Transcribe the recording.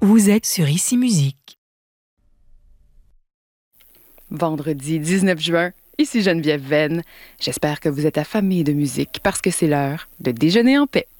Vous êtes sur Ici Musique. Vendredi 19 juin, ici Geneviève Venn. J'espère que vous êtes affamés de musique parce que c'est l'heure de déjeuner en paix.